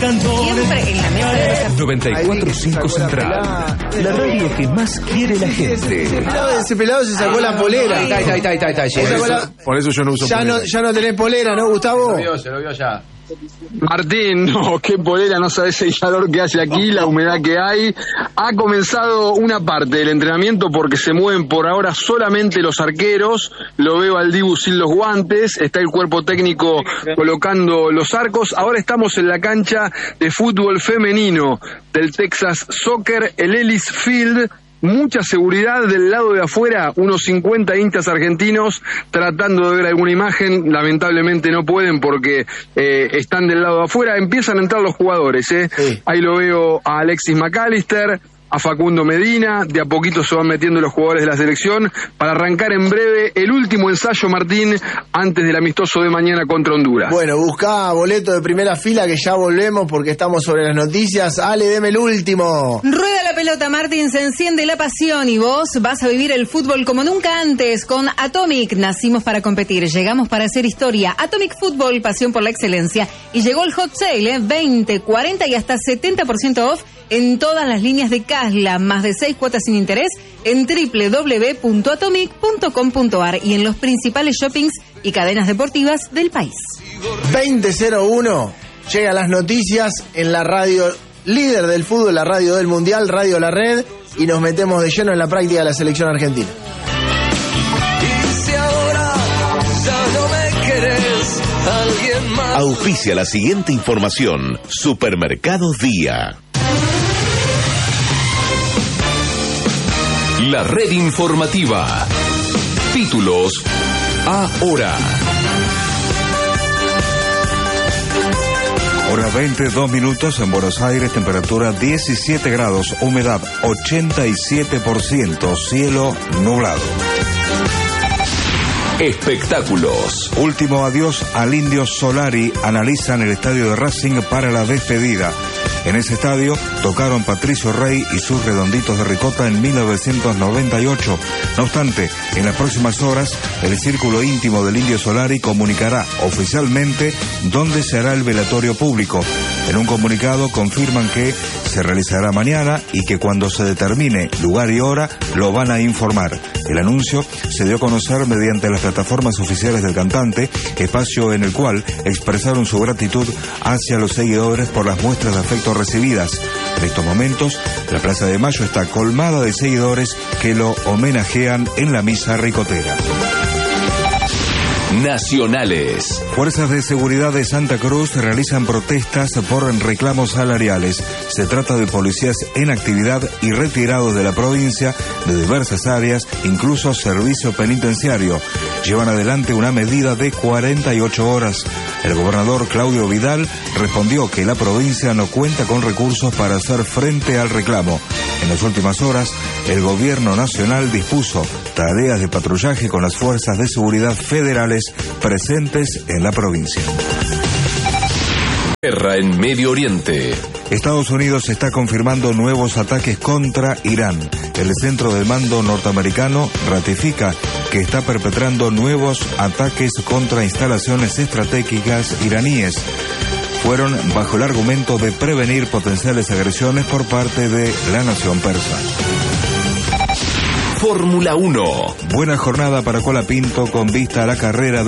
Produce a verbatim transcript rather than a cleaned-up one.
Siempre en la mesa de los... noventa y cuatro punto cinco Central, la radio que más quiere la gente. Ese pelado, ese pelado se sacó la polera. Ahí está, ahí está, ahí está, ahí está, ahí está. Por eso, Por eso yo no uso ya polera. no, ya no tenés polera, ¿no, Gustavo? Se lo vio, se lo vio ya. Martín, no, qué polera, no sabes el calor que hace aquí, la humedad que hay. Ha comenzado una parte del entrenamiento porque se mueven por ahora solamente los arqueros. Lo veo al Dibu sin los guantes, está el cuerpo técnico colocando los arcos. Ahora estamos en la cancha de fútbol femenino del Texas Soccer, el Ellis Field. Mucha seguridad del lado de afuera, unos cincuenta hinchas argentinos tratando de ver alguna imagen, lamentablemente no pueden porque eh, están del lado de afuera. Empiezan a entrar los jugadores, ¿eh? Sí. Ahí lo veo a Alexis McAllister, a Facundo Medina, de a poquito se van metiendo los jugadores de la selección para arrancar en breve el último ensayo, Martín, antes del amistoso de mañana contra Honduras. Bueno, buscá boleto de primera fila que ya volvemos porque estamos sobre las noticias. Ale, deme el último. Rueda la pelota, Martín, se enciende la pasión y vos vas a vivir el fútbol como nunca antes con Atomic. Nacimos para competir, llegamos para hacer historia. Atomic Fútbol, pasión por la excelencia. Y llegó el hot sale, ¿eh? veinte, cuarenta y hasta setenta por ciento off en todas las líneas de Casla, más de seis cuotas sin interés en doble u doble u doble u punto atomic punto com punto a r y en los principales shoppings y cadenas deportivas del país. veinte cero uno, llegan las noticias en la radio líder del fútbol, la radio del Mundial, Radio La Red, y nos metemos de lleno en la práctica de la selección argentina. Y si ahora ya no me querés, alguien más. Auspicia la siguiente información. Supermercados Día. La red informativa. Títulos ahora. Hora veintidós minutos en Buenos Aires, temperatura diecisiete grados, humedad ochenta y siete por ciento, cielo nublado. Espectáculos. Último adiós al Indio Solari, analizan el estadio de Racing para la despedida. En ese estadio tocaron Patricio Rey y sus Redonditos de Ricota en mil novecientos noventa y ocho. No obstante, en las próximas horas, el círculo íntimo del Indio Solari comunicará oficialmente dónde se hará el velatorio público. En un comunicado confirman que se realizará mañana y que cuando se determine lugar y hora lo van a informar. El anuncio se dio a conocer mediante las plataformas oficiales del cantante, espacio en el cual expresaron su gratitud hacia los seguidores por las muestras de afecto recibidas. En estos momentos, la Plaza de Mayo está colmada de seguidores que lo homenajean en la misa ricotera. Nacionales. Fuerzas de seguridad de Santa Cruz realizan protestas por reclamos salariales. Se trata de policías en actividad y retirados de la provincia de diversas áreas, incluso servicio penitenciario. Llevan adelante una medida de cuarenta y ocho horas. El gobernador Claudio Vidal respondió que la provincia no cuenta con recursos para hacer frente al reclamo. En las últimas horas, el gobierno nacional dispuso tareas de patrullaje con las fuerzas de seguridad federales presentes en la provincia. Guerra en Medio Oriente. Estados Unidos está confirmando nuevos ataques contra Irán. El centro del mando norteamericano ratifica que está perpetrando nuevos ataques contra instalaciones estratégicas iraníes. Fueron bajo el argumento de prevenir potenciales agresiones por parte de la nación persa. Fórmula uno. Buena jornada para Colapinto con vista a la carrera de